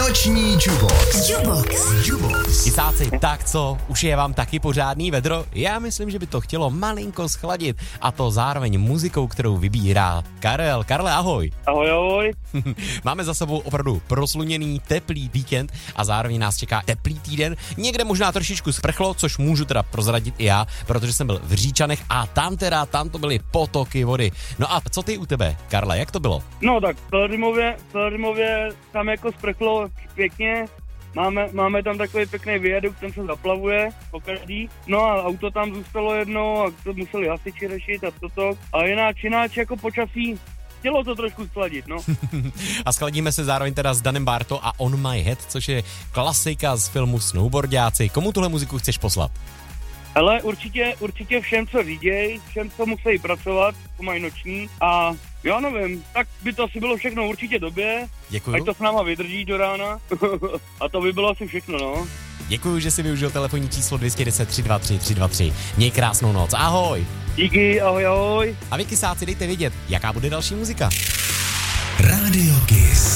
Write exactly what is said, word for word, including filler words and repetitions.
Noční Jubox. Jubox. Jubox. Kysáci, tak co, už je vám taky pořádný vedro? Já myslím, že by to chtělo malinko schladit a to zároveň muzikou, kterou vybírá Karel. Karle, ahoj. Ahoj, ahoj. Máme za sebou opravdu prosluněný, teplý víkend a zároveň nás čeká teplý týden. Někde možná trošičku sprchlo, což můžu teda prozradit i já, protože jsem byl v Říčanech a tam teda, tam to byly potoky vody. No a co ty u tebe, Karle, jak to bylo? No tak v Pelhřimově, v Pelhřimově tam jako sprchlo pěkně. Máme, máme tam takový pěkný viadukt, ten se zaplavuje pokaždý. No a auto tam zůstalo jedno a to museli hasiči řešit a toto. A jináč, jináč jako počasí chtělo to trošku skladit, no. A skladíme se zároveň teda s Danem Barto a On My Head, což je klasika z filmu Snowboardiáci. Komu tuhle muziku chceš poslat? Ale určitě, určitě všem, co vidějí, všem, co musí pracovat, co mají noční a já nevím, tak by to asi bylo všechno určitě době. Děkuju. Ať to s náma vydrží do rána a to by bylo asi všechno, no. Děkuju, že jsi využil telefonní číslo dvě jedna deset, tři dva tři, tři dva tři. Měj krásnou noc, ahoj. Díky, ahoj, ahoj. A vy, Kysáci, dejte vědět, jaká bude další muzika. Rádio Kiss.